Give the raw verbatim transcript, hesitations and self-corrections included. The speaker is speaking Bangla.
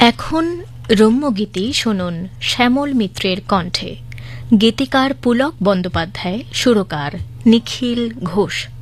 এখন রম্যগীতি শুনুন শ্যামল মিত্রের কণ্ঠে। গীতিকার পুলক বন্দ্যোপাধ্যায়, সুরকার নিখিল ঘোষ।